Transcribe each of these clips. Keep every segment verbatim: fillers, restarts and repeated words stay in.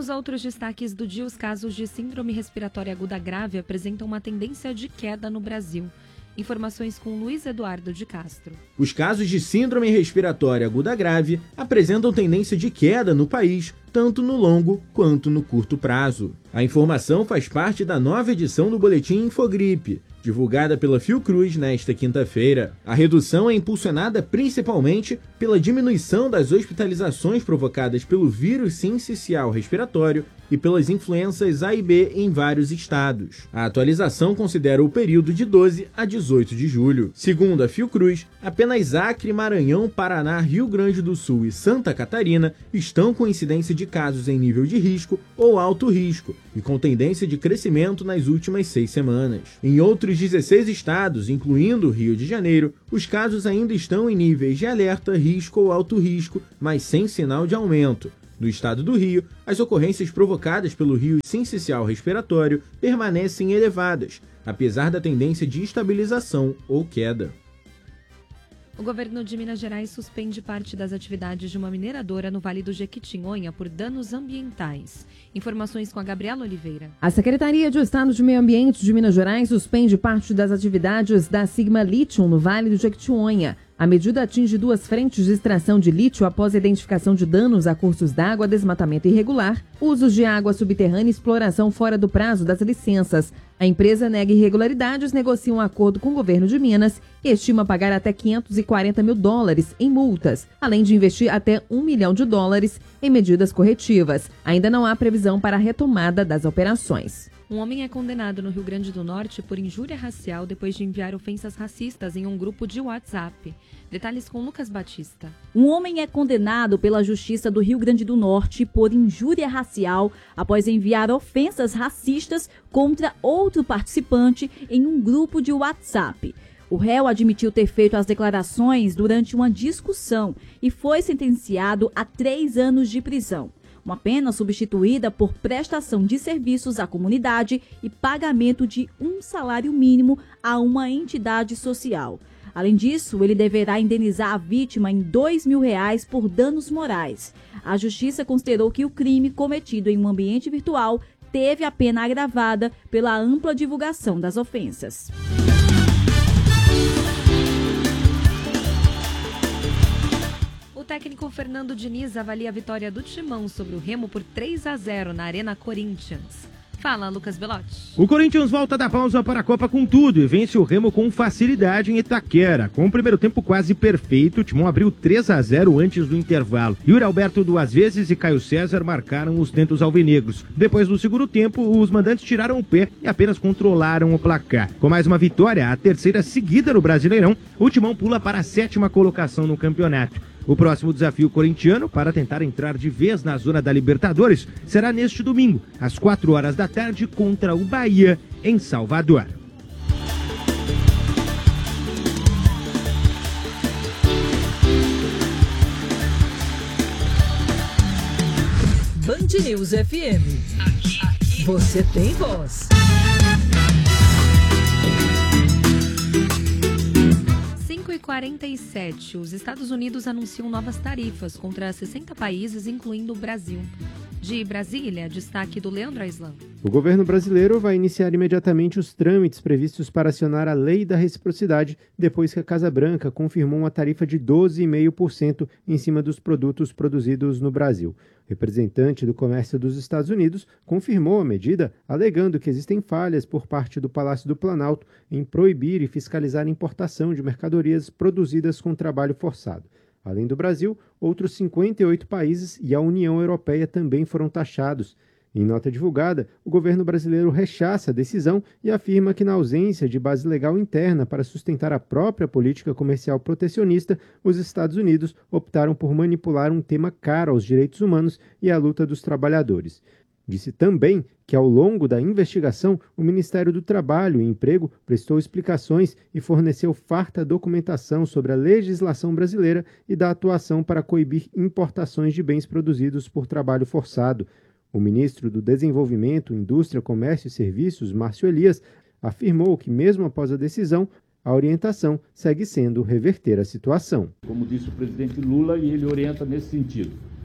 Nos outros destaques do dia, os casos de síndrome respiratória aguda grave apresentam uma tendência de queda no Brasil. Informações com Luiz Eduardo de Castro. Os casos de síndrome respiratória aguda grave apresentam tendência de queda no país, tanto no longo quanto no curto prazo. A informação faz parte da nova edição do Boletim Infogripe, divulgada pela Fiocruz nesta quinta-feira. A redução é impulsionada principalmente pela diminuição das hospitalizações provocadas pelo vírus sincicial respiratório e pelas influenças A e B em vários estados. A atualização considera o período de doze a dezoito de julho. Segundo a Fiocruz, apenas Acre, Maranhão, Paraná, Rio Grande do Sul e Santa Catarina estão com incidência de casos em nível de risco ou alto risco e com tendência de crescimento nas últimas seis semanas. Em outros dezesseis estados, incluindo o Rio de Janeiro, os casos ainda estão em níveis de alerta, risco ou alto risco, mas sem sinal de aumento. No estado do Rio, as ocorrências provocadas pelo vírus sincicial respiratório permanecem elevadas, apesar da tendência de estabilização ou queda. O governo de Minas Gerais suspende parte das atividades de uma mineradora no Vale do Jequitinhonha por danos ambientais. Informações com a Gabriela Oliveira. A Secretaria de Estado de Meio Ambiente de Minas Gerais suspende parte das atividades da Sigma Lithium no Vale do Jequitinhonha. A medida atinge duas frentes de extração de lítio após a identificação de danos a cursos d'água, desmatamento irregular, usos de água subterrânea e exploração fora do prazo das licenças. A empresa nega irregularidades, negocia um acordo com o governo de Minas e estima pagar até quinhentos e quarenta mil dólares em multas, além de investir até um milhão de dólares em medidas corretivas. Ainda não há previsão para a retomada das operações. Um homem é condenado no Rio Grande do Norte por injúria racial depois de enviar ofensas racistas em um grupo de WhatsApp. Detalhes com Lucas Batista. Um homem é condenado pela Justiça do Rio Grande do Norte por injúria racial após enviar ofensas racistas contra outro participante em um grupo de WhatsApp. O réu admitiu ter feito as declarações durante uma discussão e foi sentenciado a três anos de prisão. Uma pena substituída por prestação de serviços à comunidade e pagamento de um salário mínimo a uma entidade social. Além disso, ele deverá indenizar a vítima em dois mil reais por danos morais. A Justiça considerou que o crime cometido em um ambiente virtual teve a pena agravada pela ampla divulgação das ofensas. O técnico Fernando Diniz avalia a vitória do Timão sobre o Remo por três a zero na Arena Corinthians. Fala, Lucas Belotti. O Corinthians volta da pausa para a Copa com tudo e vence o Remo com facilidade em Itaquera. Com o primeiro tempo quase perfeito, o Timão abriu três a zero antes do intervalo. Yuri Alberto duas vezes e Caio César marcaram os tentos alvinegros. Depois do segundo tempo, os mandantes tiraram o pé e apenas controlaram o placar. Com mais uma vitória, a terceira seguida no Brasileirão, o Timão pula para a sétima colocação no campeonato. O próximo desafio corintiano para tentar entrar de vez na zona da Libertadores será neste domingo, às quatro horas da tarde, contra o Bahia, em Salvador. Band News F M. Aqui, aqui. Você tem voz. cinco e quarenta e sete. Os Estados Unidos anunciam novas tarifas contra sessenta países, incluindo o Brasil. De Brasília, destaque do Leandro Aislan. O governo brasileiro vai iniciar imediatamente os trâmites previstos para acionar a lei da reciprocidade, depois que a Casa Branca confirmou uma tarifa de doze vírgula cinco por cento em cima dos produtos produzidos no Brasil. O representante do comércio dos Estados Unidos confirmou a medida, alegando que existem falhas por parte do Palácio do Planalto em proibir e fiscalizar a importação de mercadorias produzidas com trabalho forçado. Além do Brasil, outros cinquenta e oito países e a União Europeia também foram taxados. Em nota divulgada, o governo brasileiro rechaça a decisão e afirma que, na ausência de base legal interna para sustentar a própria política comercial protecionista, os Estados Unidos optaram por manipular um tema caro aos direitos humanos e à luta dos trabalhadores. Disse também que, ao longo da investigação, o Ministério do Trabalho e Emprego prestou explicações e forneceu farta documentação sobre a legislação brasileira e da atuação para coibir importações de bens produzidos por trabalho forçado. O ministro do Desenvolvimento, Indústria, Comércio e Serviços, Márcio Elias, afirmou que, mesmo após a decisão, a orientação segue sendo reverter a situação. Como disse o presidente Lula, e ele orienta nesse sentido.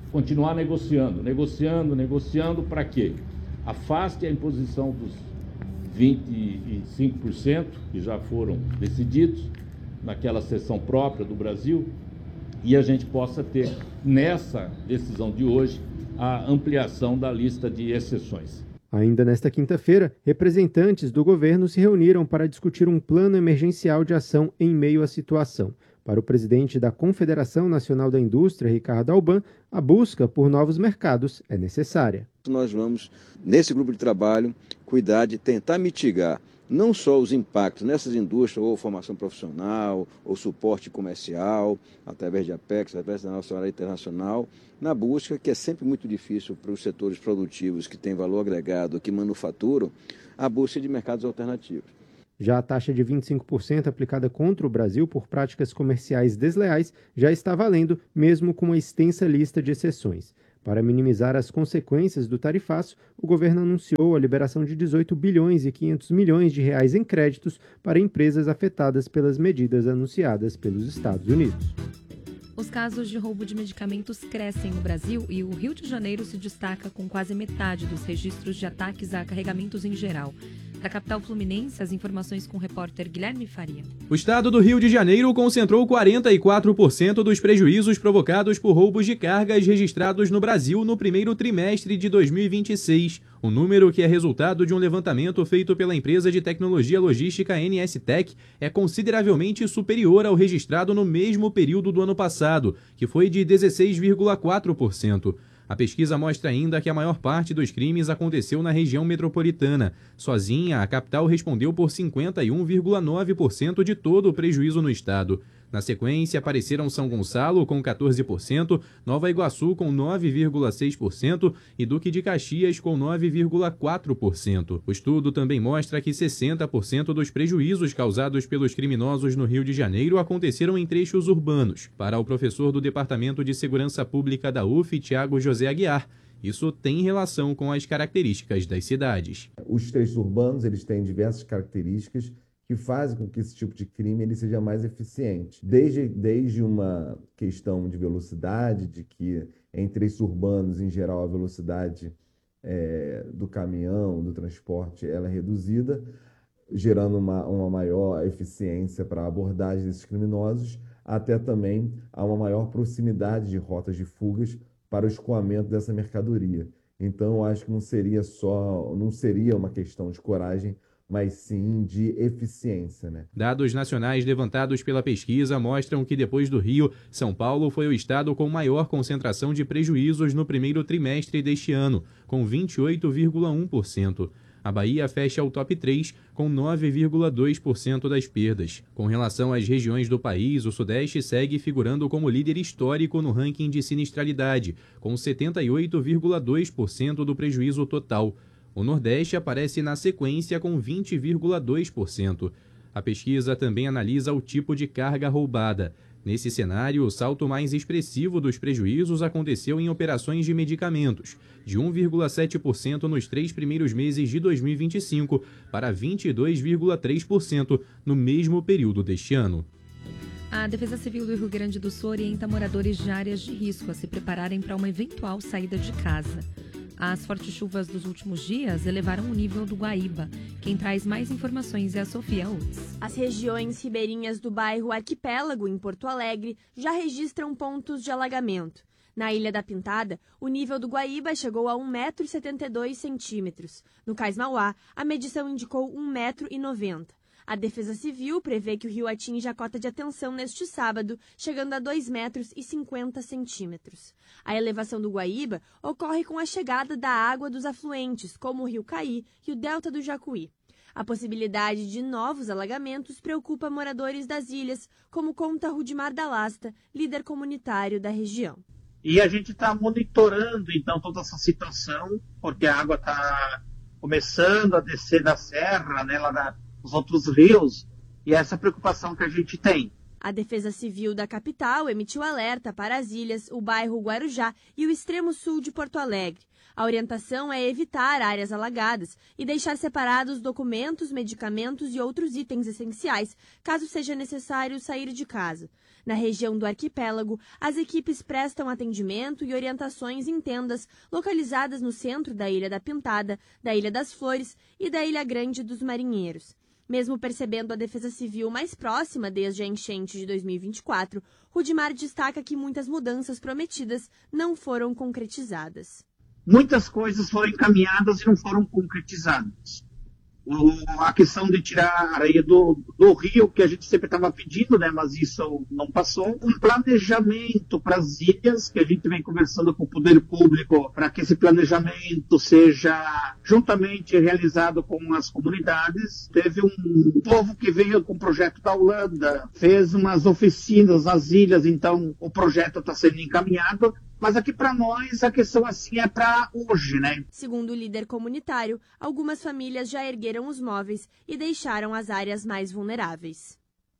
continuar negociando, negociando, negociando para quê? Afaste a imposição dos vinte e cinco por cento que já foram decididos naquela sessão própria do Brasil e a gente possa ter, nessa decisão de hoje, a ampliação da lista de exceções. Ainda nesta quinta-feira, representantes do governo se reuniram para discutir um plano emergencial de ação em meio à situação. Para o presidente da Confederação Nacional da Indústria, Ricardo Alban, a busca por novos mercados é necessária. Nós vamos, nesse grupo de trabalho, cuidar de tentar mitigar não só os impactos nessas indústrias, ou formação profissional, ou suporte comercial, através de Apex, através da nossa área internacional, na busca, que é sempre muito difícil para os setores produtivos que têm valor agregado, que manufaturam, a busca de mercados alternativos. Já a taxa de vinte e cinco por cento aplicada contra o Brasil por práticas comerciais desleais já está valendo, mesmo com uma extensa lista de exceções. Para minimizar as consequências do tarifaço, o governo anunciou a liberação de dezoito bilhões e quinhentos milhões de reais em créditos para empresas afetadas pelas medidas anunciadas pelos Estados Unidos. Os casos de roubo de medicamentos crescem no Brasil e o Rio de Janeiro se destaca com quase metade dos registros de ataques a carregamentos em geral. Da capital fluminense, as informações com o repórter Guilherme Faria. O estado do Rio de Janeiro concentrou quarenta e quatro por cento dos prejuízos provocados por roubos de cargas registrados no Brasil no primeiro trimestre de dois mil e vinte e seis. O número, que é resultado de um levantamento feito pela empresa de tecnologia logística N S Tech, é consideravelmente superior ao registrado no mesmo período do ano passado, que foi de dezesseis vírgula quatro por cento. A pesquisa mostra ainda que a maior parte dos crimes aconteceu na região metropolitana. Sozinha, a capital respondeu por cinquenta e um vírgula nove por cento de todo o prejuízo no estado. Na sequência, apareceram São Gonçalo com quatorze por cento, Nova Iguaçu com nove vírgula seis por cento e Duque de Caxias com nove vírgula quatro por cento. O estudo também mostra que sessenta por cento dos prejuízos causados pelos criminosos no Rio de Janeiro aconteceram em trechos urbanos. Para o professor do Departamento de Segurança Pública da U F, Tiago José Aguiar, isso tem relação com as características das cidades. Os trechos urbanos eles têm diversas características que fazem com que esse tipo de crime ele seja mais eficiente. Desde, desde uma questão de velocidade, de que em trechos urbanos, em geral, a velocidade é, do caminhão, do transporte, ela é reduzida, gerando uma, uma maior eficiência para a abordagem desses criminosos, até também há uma maior proximidade de rotas de fugas para o escoamento dessa mercadoria. Então, eu acho que não seria só, não seria uma questão de coragem, mas sim de eficiência, né? Dados nacionais levantados pela pesquisa mostram que depois do Rio, São Paulo foi o estado com maior concentração de prejuízos no primeiro trimestre deste ano, com vinte e oito vírgula um por cento. A Bahia fecha o top três com nove vírgula dois por cento das perdas. Com relação às regiões do país, o Sudeste segue figurando como líder histórico no ranking de sinistralidade, com setenta e oito vírgula dois por cento do prejuízo total. O Nordeste aparece na sequência com vinte vírgula dois por cento. A pesquisa também analisa o tipo de carga roubada. Nesse cenário, o salto mais expressivo dos prejuízos aconteceu em operações de medicamentos, de um vírgula sete por cento nos três primeiros meses de dois mil e vinte e cinco para vinte e dois vírgula três por cento no mesmo período deste ano. A Defesa Civil do Rio Grande do Sul orienta moradores de áreas de risco a se prepararem para uma eventual saída de casa. As fortes chuvas dos últimos dias elevaram o nível do Guaíba. Quem traz mais informações é a Sofia Utz. As regiões ribeirinhas do bairro Arquipélago, em Porto Alegre, já registram pontos de alagamento. Na Ilha da Pintada, o nível do Guaíba chegou a um metro e setenta e dois centímetros. No Cais Mauá, a medição indicou um metro e noventa. A Defesa Civil prevê que o rio atinja a cota de atenção neste sábado, chegando a dois metros e cinquenta centímetros. A elevação do Guaíba ocorre com a chegada da água dos afluentes, como o rio Caí e o delta do Jacuí. A possibilidade de novos alagamentos preocupa moradores das ilhas, como conta Rudimar Dalasta, líder comunitário da região. E a gente está monitorando, então, toda essa situação, porque a água está começando a descer da serra, né, lá da os outros rios, e essa preocupação que a gente tem. A Defesa Civil da capital emitiu alerta para as ilhas, o bairro Guarujá e o extremo sul de Porto Alegre. A orientação é evitar áreas alagadas e deixar separados documentos, medicamentos e outros itens essenciais, caso seja necessário sair de casa. Na região do arquipélago, as equipes prestam atendimento e orientações em tendas localizadas no centro da Ilha da Pintada, da Ilha das Flores e da Ilha Grande dos Marinheiros. Mesmo percebendo a Defesa Civil mais próxima desde a enchente de dois mil e vinte e quatro, Rudimar destaca que muitas mudanças prometidas não foram concretizadas. Muitas coisas foram encaminhadas e não foram concretizadas. O, a questão de tirar a areia do, do rio, que a gente sempre estava pedindo, né, mas isso não passou. Um planejamento para as ilhas, que a gente vem conversando com o poder público, para que esse planejamento seja juntamente realizado com as comunidades. Teve um povo que veio com o projeto da Holanda, fez umas oficinas nas ilhas, então o projeto está sendo encaminhado. Mas aqui para nós a questão assim é para hoje, né? Segundo o líder comunitário, algumas famílias já ergueram os móveis e deixaram as áreas mais vulneráveis.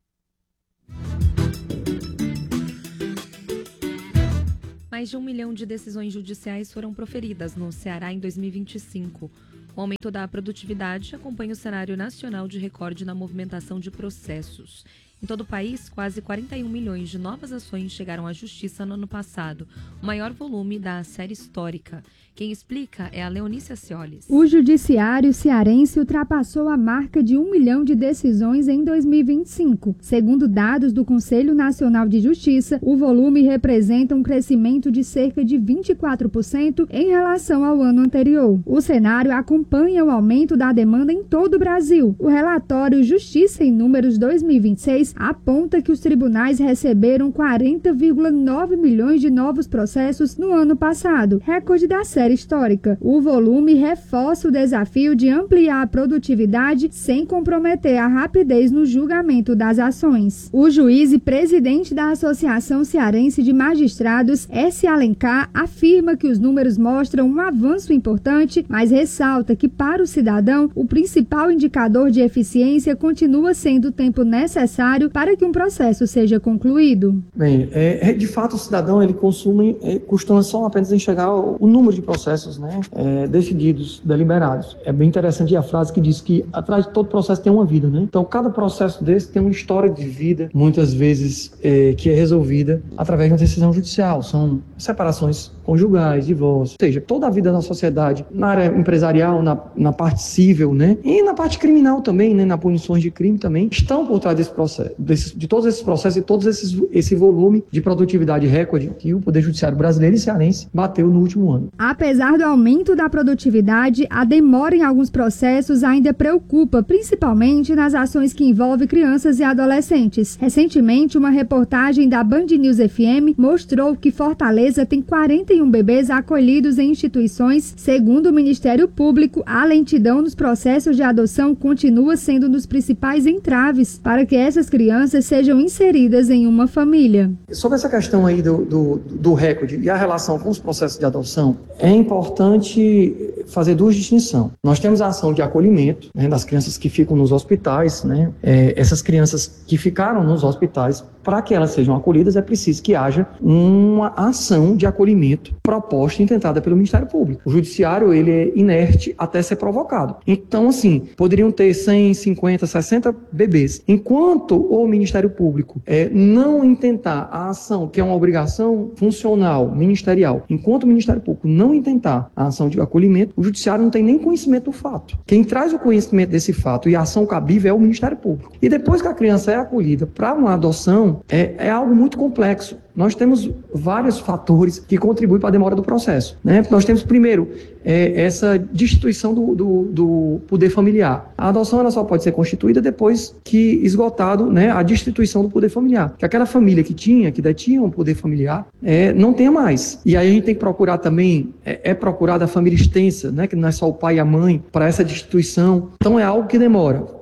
Mais de um milhão de decisões judiciais foram proferidas no Ceará em dois mil e vinte e cinco. O aumento da produtividade acompanha o cenário nacional de recorde na movimentação de processos. Em todo o país, quase quarenta e um milhões de novas ações chegaram à Justiça no ano passado, o maior volume da série histórica. Quem explica é a Leonícia Ciolis. O judiciário cearense ultrapassou a marca de um milhão de decisões em dois mil e vinte e cinco. Segundo dados do Conselho Nacional de Justiça, o volume representa um crescimento de cerca de vinte e quatro por cento em relação ao ano anterior. O cenário acompanha o aumento da demanda em todo o Brasil. O relatório Justiça em Números dois mil e vinte e seis aponta que os tribunais receberam quarenta vírgula nove milhões de novos processos no ano passado, recorde da série histórica. O volume reforça o desafio de ampliar a produtividade sem comprometer a rapidez no julgamento das ações. O juiz e presidente da Associação Cearense de Magistrados, S. Alencar, afirma que os números mostram um avanço importante, mas ressalta que para o cidadão, o principal indicador de eficiência continua sendo o tempo necessário para que um processo seja concluído. Bem, é, de fato o cidadão ele consome, é, costuma só apenas enxergar o, o número de processos, né, é, decididos, deliberados. É bem interessante a frase que diz que atrás de todo processo tem uma vida, né? Então cada processo desse tem uma história de vida, muitas vezes é, que é resolvida através de uma decisão judicial. São separações conjugais, divórcio, ou seja, toda a vida da sociedade, na área empresarial, na, na parte civil, né, e na parte criminal também, né, na punições de crime também, estão por trás desse processo, desse, de todos esses processos e todo esses, esse volume de produtividade recorde que o Poder Judiciário brasileiro e cearense bateu no último ano. Apesar do aumento da produtividade, a demora em alguns processos ainda preocupa, principalmente nas ações que envolvem crianças e adolescentes. Recentemente, uma reportagem da Band News F M mostrou que Fortaleza tem quarenta e um bebês acolhidos em instituições. Segundo o Ministério Público, a lentidão nos processos de adoção continua sendo um dos principais entraves para que essas crianças sejam inseridas em uma família. Sobre essa questão aí do, do, do recorde e a relação com os processos de adoção, é importante fazer duas distinções. Nós temos a ação de acolhimento, né, das crianças que ficam nos hospitais, né, é, essas crianças que ficaram nos hospitais, para que elas sejam acolhidas é preciso que haja uma ação de acolhimento proposta e intentada pelo Ministério Público. O judiciário ele é inerte até ser provocado. Então, assim, poderiam ter cem, cinquenta, sessenta bebês. Enquanto o Ministério Público é, não intentar a ação, que é uma obrigação funcional, ministerial, enquanto o Ministério Público não intentar a ação de acolhimento, o judiciário não tem nem conhecimento do fato. Quem traz o conhecimento desse fato e a ação cabível é o Ministério Público. E depois que a criança é acolhida para uma adoção, É, é algo muito complexo. Nós temos vários fatores que contribuem para a demora do processo, né? Nós temos, primeiro, é, essa destituição do, do, do poder familiar. A adoção ela só pode ser constituída depois que esgotado, né, a destituição do poder familiar. Que aquela família que tinha, que detinha um poder familiar, é, não tenha mais. E aí a gente tem que procurar também, é, é procurar da família extensa, né, que não é só o pai e a mãe, para essa destituição. Então é algo que demora.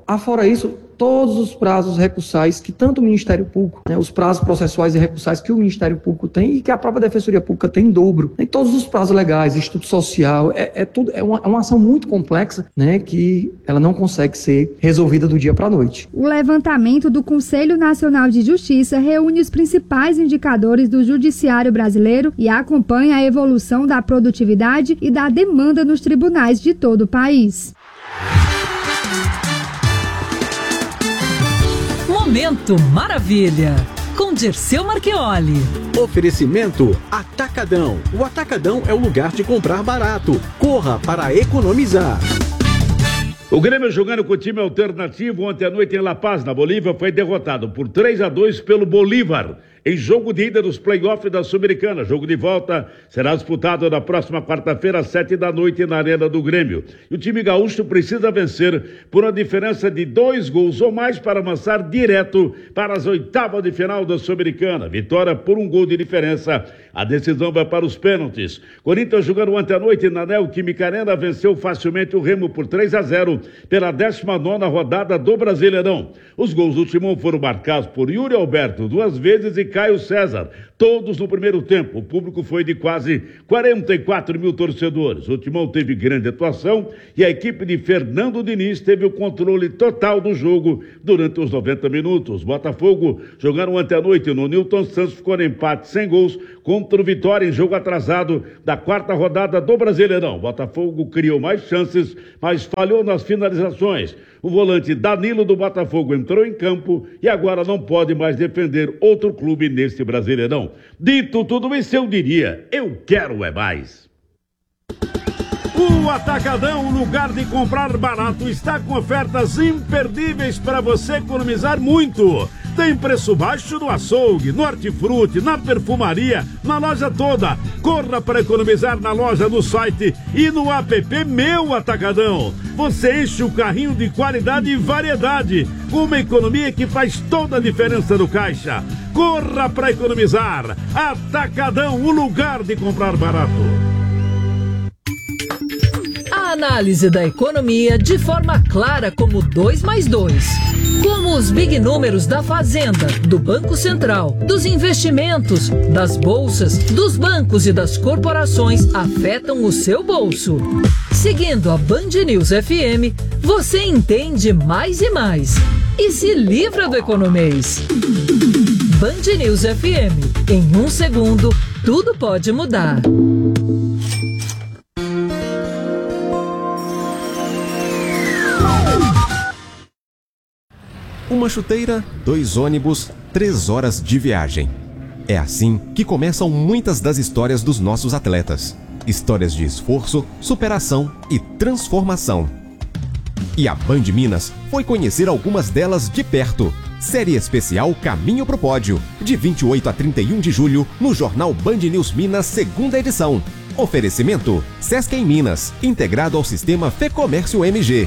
Afora isso, todos os prazos recursais que tanto o Ministério Público, né, os prazos processuais e recursais que o Ministério Público tem e que a própria Defensoria Pública tem em dobro. Em todos os prazos legais, Instituto Social, é, é, tudo, é, uma, é uma ação muito complexa, né, que ela não consegue ser resolvida do dia para a noite. O levantamento do Conselho Nacional de Justiça reúne os principais indicadores do judiciário brasileiro e acompanha a evolução da produtividade e da demanda nos tribunais de todo o país. Momento Maravilha, com Dirceu Marchioli. Oferecimento Atacadão. O Atacadão é o lugar de comprar barato. Corra para economizar. O Grêmio, jogando com o time alternativo ontem à noite em La Paz, na Bolívia, foi derrotado por três a dois pelo Bolívar, em jogo de ida dos playoffs da Sul-Americana. Jogo de volta será disputado na próxima quarta-feira, às sete da noite, na Arena do Grêmio. E o time gaúcho precisa vencer por uma diferença de dois gols ou mais para avançar direto para as oitavas de final da Sul-Americana. Vitória por um gol de diferença. A decisão vai para os pênaltis. Corinthians, jogando ontem à noite na Neoquímica Arena, venceu facilmente o Remo por três a zero pela décima nona rodada do Brasileirão. Os gols do Timão foram marcados por Yuri Alberto duas vezes e Caio César, todos no primeiro tempo. O público foi de quase quarenta e quatro mil torcedores. O Timão teve grande atuação e a equipe de Fernando Diniz teve o controle total do jogo durante os noventa minutos. Botafogo, jogaram ontem à noite no Newton Santos, ficou no empate sem gols contra o Vitória em jogo atrasado da quarta rodada do Brasileirão. Botafogo criou mais chances, mas falhou nas finalizações. O volante Danilo do Botafogo entrou em campo e agora não pode mais defender outro clube neste Brasileirão. Dito tudo isso, eu diria, eu quero é mais. O Atacadão, lugar de comprar barato, está com ofertas imperdíveis para você economizar muito. Tem preço baixo no açougue, no hortifruti, na perfumaria, na loja toda. Corra para economizar na loja, no site e no app Meu Atacadão. Você enche o carrinho de qualidade e variedade, com uma economia que faz toda a diferença no caixa. Corra para economizar. Atacadão, o lugar de comprar barato. A análise da economia de forma clara como dois mais dois. Como os big números da Fazenda, do Banco Central, dos investimentos, das bolsas, dos bancos e das corporações afetam o seu bolso. Seguindo a Band News F M, você entende mais e mais. E se livra do economês. Band News F M. Em um segundo, tudo pode mudar. Uma chuteira, dois ônibus, três horas de viagem. É assim que começam muitas das histórias dos nossos atletas. Histórias de esforço, superação e transformação. E a Band Minas foi conhecer algumas delas de perto. Série especial Caminho pro Pódio, de vinte e oito a trinta e um de julho, no jornal Band News Minas, segunda edição. Oferecimento Sesc em Minas, integrado ao sistema Fecomércio M G.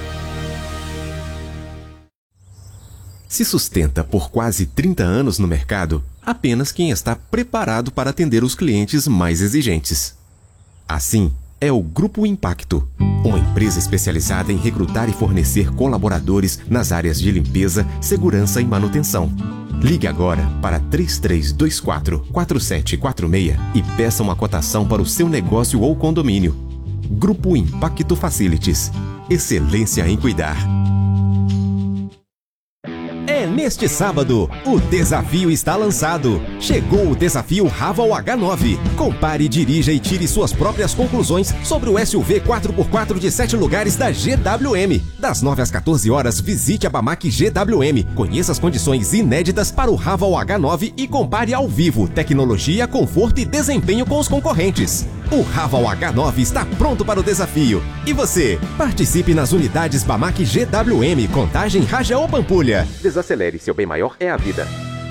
Se sustenta por quase trinta anos no mercado, apenas quem está preparado para atender os clientes mais exigentes. Assim, é o Grupo Impacto, uma empresa especializada em recrutar e fornecer colaboradores nas áreas de limpeza, segurança e manutenção. Ligue agora para três três dois quatro, quatro sete quatro seis e peça uma cotação para o seu negócio ou condomínio. Grupo Impacto Facilities. Excelência em cuidar. É neste sábado, o desafio está lançado. Chegou o desafio Raval H nove. Compare, dirija e tire suas próprias conclusões sobre o S U V quatro por quatro de sete lugares da G W M. Das nove às quatorze horas, visite a Bamac G W M. Conheça as condições inéditas para o Raval H nove e compare ao vivo tecnologia, conforto e desempenho com os concorrentes. O Raval H nove está pronto para o desafio. E você? Participe nas unidades Bamac G W M, Contagem, Rajão ou Pampulha. Desacelere, seu bem maior é a vida.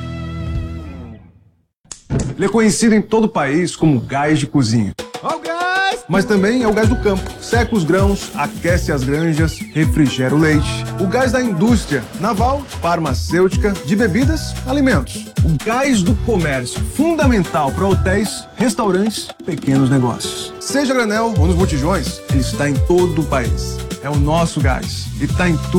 Ele é conhecido em todo o país como gás de cozinha. Ó o gás! Mas também é o gás do campo. Seca os grãos, aquece as granjas, refrigera o leite. O gás da indústria naval, farmacêutica, de bebidas, alimentos. O gás do comércio, fundamental para hotéis, restaurantes, pequenos negócios. Seja granel ou nos botijões, ele está em todo o país. É o nosso gás. E está em tudo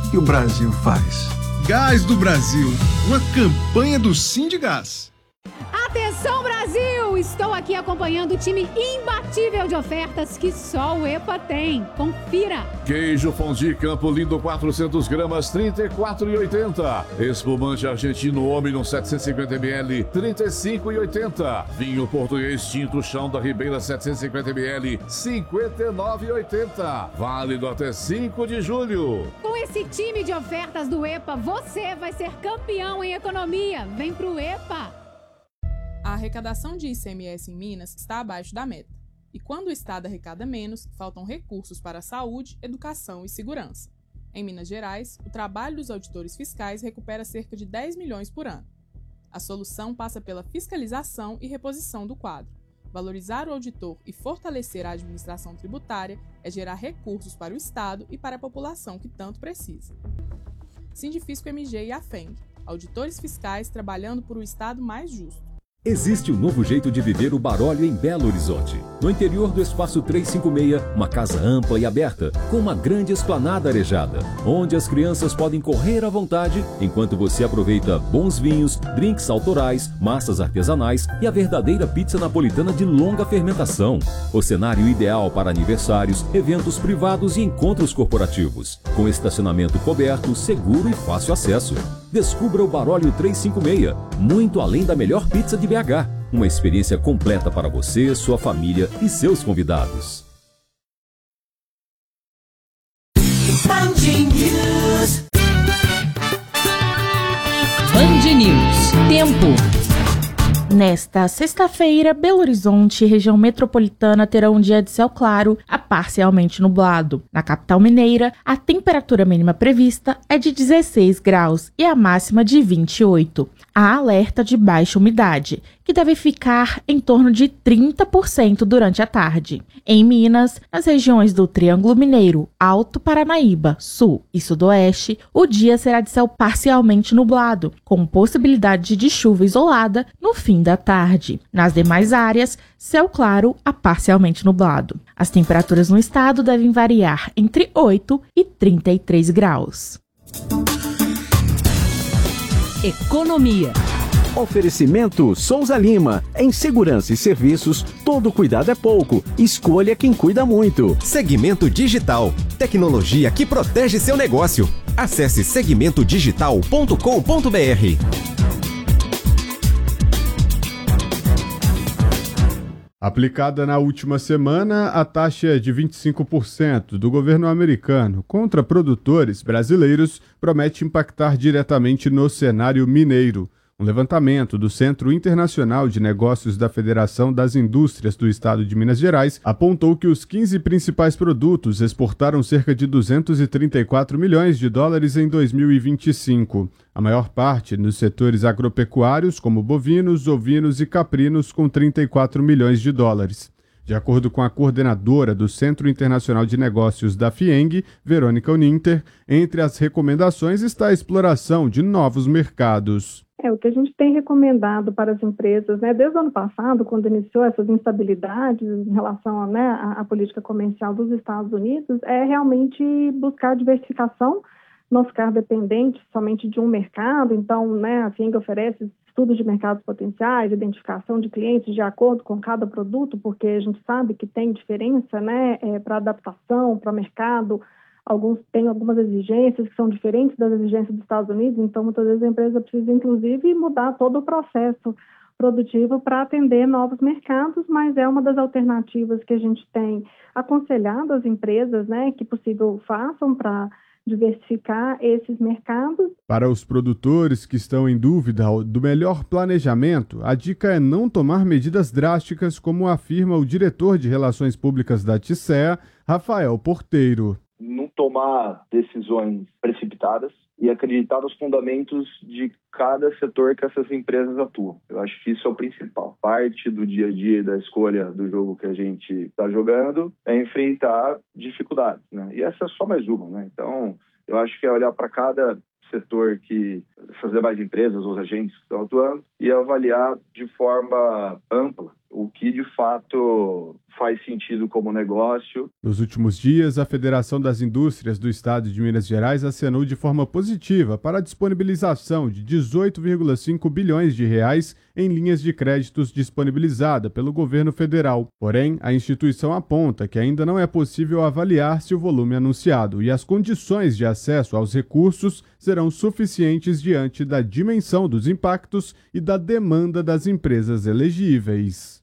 e o Brasil faz. Gás do Brasil, uma campanha do Sindigás. Atenção, Brasil! Estou aqui acompanhando o time imbatível de ofertas que só o EPA tem. Confira! Queijo Fondue Campo Lindo quatrocentos gramas, trinta e quatro reais e oitenta centavos. Espumante argentino Omnium setecentos e cinquenta mililitros, trinta e cinco reais e oitenta centavos. Vinho português tinto Chão da Ribeira setecentos e cinquenta mililitros, cinquenta e nove reais e oitenta centavos. Válido até cinco de julho. Com esse time de ofertas do EPA, você vai ser campeão em economia. Vem pro EPA! A arrecadação de I C M S em Minas está abaixo da meta. E quando o Estado arrecada menos, faltam recursos para saúde, educação e segurança. Em Minas Gerais, o trabalho dos auditores fiscais recupera cerca de dez milhões por ano. A solução passa pela fiscalização e reposição do quadro. Valorizar o auditor e fortalecer a administração tributária é gerar recursos para o Estado e para a população que tanto precisa. Sindifisco M G e a F E N G, auditores fiscais trabalhando por um Estado mais justo. Existe um novo jeito de viver o Barólio em Belo Horizonte. No interior do Espaço trezentos e cinquenta e seis, uma casa ampla e aberta, com uma grande esplanada arejada, onde as crianças podem correr à vontade, enquanto você aproveita bons vinhos, drinks autorais, massas artesanais e a verdadeira pizza napolitana de longa fermentação. O cenário ideal para aniversários, eventos privados e encontros corporativos, com estacionamento coberto, seguro e fácil acesso. Descubra o Barólio trezentos e cinquenta e seis, muito além da melhor pizza de B H. Uma experiência completa para você, sua família e seus convidados. Band News. Band News. Tempo. Nesta sexta-feira, Belo Horizonte e região metropolitana terão um dia de céu claro a parcialmente nublado. Na capital mineira, a temperatura mínima prevista é de dezesseis graus e a máxima de vinte e oito. Há alerta de baixa umidade, que deve ficar em torno de trinta por cento durante a tarde. Em Minas, nas regiões do Triângulo Mineiro, Alto Paranaíba, Sul e Sudoeste, o dia será de céu parcialmente nublado, com possibilidade de chuva isolada no fim da tarde. Nas demais áreas, céu claro a parcialmente nublado. As temperaturas no estado devem variar entre oito e trinta e três graus. Economia. Oferecimento Souza Lima. Em segurança e serviços, todo cuidado é pouco. Escolha quem cuida muito. Segmento Digital. Tecnologia que protege seu negócio. Acesse segmento digital ponto com ponto b r. Aplicada na última semana, a taxa de vinte e cinco por cento do governo americano contra produtores brasileiros promete impactar diretamente no cenário mineiro. Um levantamento do Centro Internacional de Negócios da Federação das Indústrias do Estado de Minas Gerais apontou que os quinze principais produtos exportaram cerca de duzentos e trinta e quatro milhões de dólares em dois mil e vinte e cinco. A maior parte nos setores agropecuários, como bovinos, ovinos e caprinos, com trinta e quatro milhões de dólares. De acordo com a coordenadora do Centro Internacional de Negócios da F I E N G, Verônica Uninter, entre as recomendações está a exploração de novos mercados. É, o que a gente tem recomendado para as empresas, né, desde o ano passado, quando iniciou essas instabilidades em relação a, né, à, à política comercial dos Estados Unidos, é realmente buscar diversificação, não ficar dependente somente de um mercado. Então, né, a F I E N G oferece estudos de mercados potenciais, identificação de clientes de acordo com cada produto, porque a gente sabe que tem diferença, né, é, para adaptação, para mercado. Alguns têm algumas exigências que são diferentes das exigências dos Estados Unidos, então muitas vezes a empresa precisa, inclusive, mudar todo o processo produtivo para atender novos mercados, mas é uma das alternativas que a gente tem aconselhado as empresas, né, que possível façam para diversificar esses mercados. Para os produtores que estão em dúvida do melhor planejamento, a dica é não tomar medidas drásticas, como afirma o diretor de Relações Públicas da T C E A, Rafael Porteiro. Não tomar decisões precipitadas e acreditar nos fundamentos de cada setor que essas empresas atuam. Eu acho que isso é o principal. Parte do dia a dia da escolha do jogo que a gente está jogando é enfrentar dificuldades, né? E essa é só mais uma, né? Então, eu acho que é olhar para cada setor que essas demais empresas, os agentes que estão atuando, e avaliar de forma ampla o que de fato faz sentido como negócio. Nos últimos dias, a Federação das Indústrias do Estado de Minas Gerais acenou de forma positiva para a disponibilização de dezoito vírgula cinco bilhões de reais em linhas de créditos disponibilizada pelo governo federal. Porém, a instituição aponta que ainda não é possível avaliar se o volume anunciado e as condições de acesso aos recursos serão suficientes diante da dimensão dos impactos e da demanda das empresas elegíveis.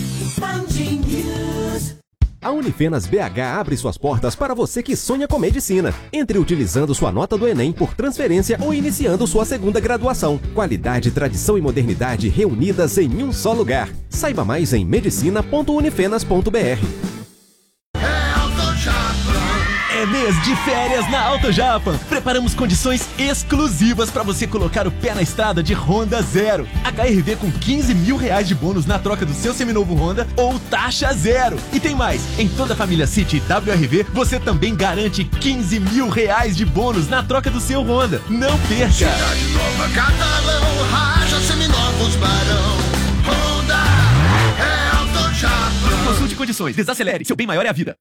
A Unifenas B H abre suas portas para você que sonha com medicina. Entre utilizando sua nota do Enem por transferência ou iniciando sua segunda graduação. Qualidade, tradição e modernidade reunidas em um só lugar. Saiba mais em medicina ponto unifenas ponto b r. É mês de férias na Auto Japan. Preparamos condições exclusivas para você colocar o pé na estrada de Honda Zero. H R V com quinze mil reais de bônus na troca do seu seminovo Honda ou taxa zero. E tem mais, em toda a família City e W R V, você também garante quinze mil reais de bônus na troca do seu Honda. Não perca! Cidade Nova, Catalão, Raja, Seminovos, Barão, Honda, é Auto Japan. Consulte condições, desacelere, seu bem maior é a vida.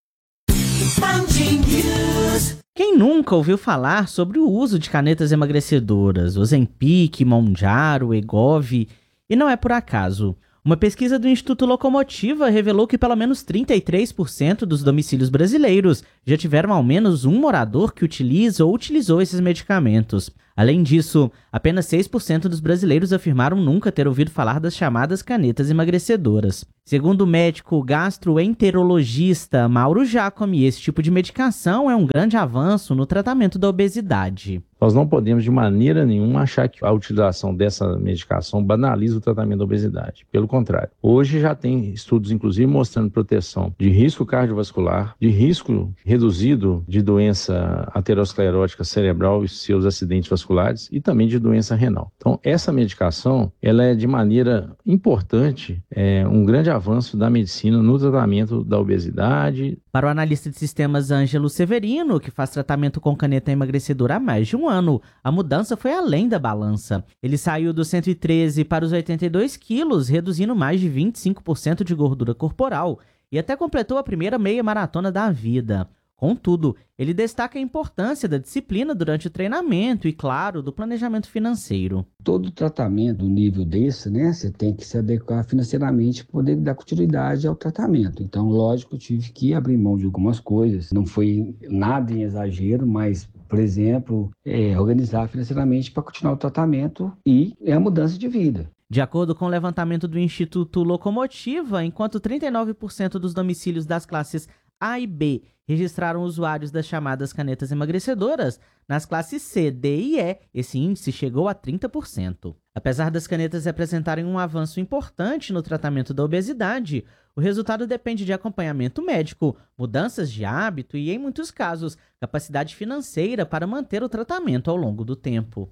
Quem nunca ouviu falar sobre o uso de canetas emagrecedoras, Ozempic, Mounjaro, Wegovy? E não é por acaso. Uma pesquisa do Instituto Locomotiva revelou que pelo menos trinta e três por cento dos domicílios brasileiros já tiveram ao menos um morador que utiliza ou utilizou esses medicamentos. Além disso, apenas seis por cento dos brasileiros afirmaram nunca ter ouvido falar das chamadas canetas emagrecedoras. Segundo o médico gastroenterologista Mauro Giacomi, esse tipo de medicação é um grande avanço no tratamento da obesidade. Nós não podemos de maneira nenhuma achar que a utilização dessa medicação banaliza o tratamento da obesidade. Pelo contrário, hoje já tem estudos inclusive mostrando proteção de risco cardiovascular, de risco reduzido de doença aterosclerótica cerebral e seus acidentes vasculares e também de doença renal. Então, essa medicação, ela é de maneira importante, é um grande avanço da medicina no tratamento da obesidade. Para o analista de sistemas Ângelo Severino, que faz tratamento com caneta emagrecedora há mais de um ano, a mudança foi além da balança. Ele saiu dos cento e treze para os oitenta e dois quilos, reduzindo mais de vinte e cinco por cento de gordura corporal e até completou a primeira meia maratona da vida. Contudo, ele destaca a importância da disciplina durante o treinamento e, claro, do planejamento financeiro. Todo tratamento do nível desse, né, você tem que se adequar financeiramente para poder dar continuidade ao tratamento. Então, lógico, eu tive que abrir mão de algumas coisas. Não foi nada em exagero, mas, por exemplo, é, organizar financeiramente para continuar o tratamento e é a mudança de vida. De acordo com o levantamento do Instituto Locomotiva, enquanto trinta e nove por cento dos domicílios das classes A e B registraram usuários das chamadas canetas emagrecedoras, nas classes C, D e E, esse índice chegou a trinta por cento. Apesar das canetas representarem um avanço importante no tratamento da obesidade, o resultado depende de acompanhamento médico, mudanças de hábito e, em muitos casos, capacidade financeira para manter o tratamento ao longo do tempo.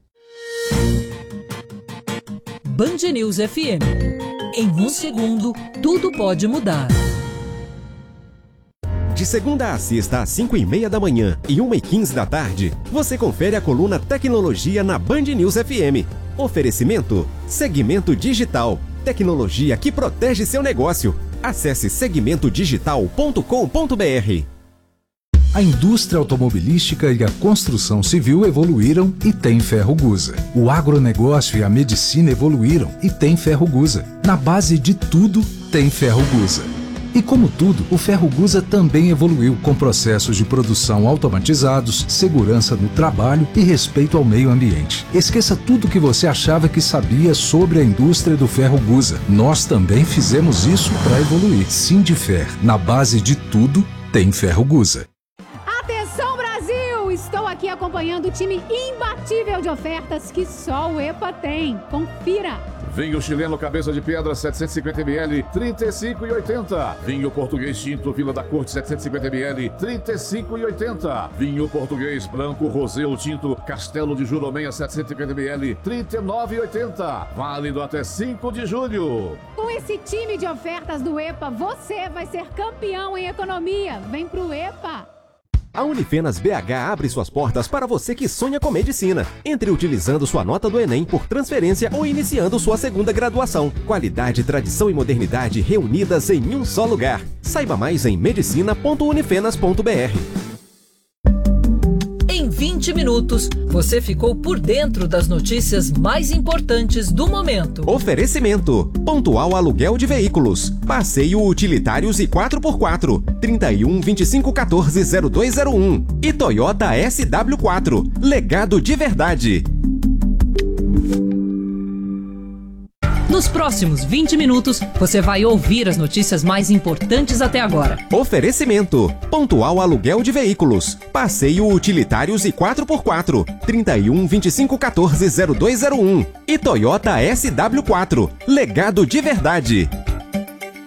Band News F M. Em um segundo, tudo pode mudar. De segunda a sexta, às cinco e meia da manhã e uma e quinze da tarde, você confere a coluna Tecnologia na Band News F M. Oferecimento Segmento Digital. Tecnologia que protege seu negócio. Acesse segmento digital ponto com ponto b r. A indústria automobilística e a construção civil evoluíram e tem Ferrogusa. O agronegócio e a medicina evoluíram e tem Ferrogusa. Na base de tudo, tem Ferrogusa. E como tudo, o Ferrogusa também evoluiu com processos de produção automatizados, segurança no trabalho e respeito ao meio ambiente. Esqueça tudo que você achava que sabia sobre a indústria do Ferrogusa. Nós também fizemos isso para evoluir. Sindifer, na base de tudo, tem Ferrogusa. Atenção, Brasil! Estou aqui acompanhando o time imbatível de ofertas que só o EPA tem. Confira! Vinho chileno cabeça de pedra setecentos e cinquenta mililitros, trinta e cinco reais e oitenta centavos. Vinho português tinto Vila da Corte setecentos e cinquenta mililitros, trinta e cinco reais e oitenta centavos. Vinho português branco rosé ou tinto Castelo de Jurumenha setecentos e cinquenta mililitros, trinta e nove reais e oitenta centavos. Válido até cinco de julho. Com esse time de ofertas do EPA, você vai ser campeão em economia. Vem pro EPA! A Unifenas B H abre suas portas para você que sonha com medicina. Entre utilizando sua nota do Enem por transferência ou iniciando sua segunda graduação. Qualidade, tradição e modernidade reunidas em um só lugar. Saiba mais em medicina ponto unifenas ponto br. Em vinte minutos, você ficou por dentro das notícias mais importantes do momento. Oferecimento: Pontual Aluguel de Veículos, Passeio Utilitários e quatro por quatro, trinta e um, vinte e cinco, quatorze, zero dois zero um e Toyota S W quatro, legado de verdade. Nos próximos vinte minutos, você vai ouvir as notícias mais importantes até agora. Oferecimento: Pontual Aluguel de Veículos, Passeio Utilitários e quatro por quatro, trinta e um, vinte e cinco, quatorze, zero dois zero um e Toyota S W quatro, legado de verdade.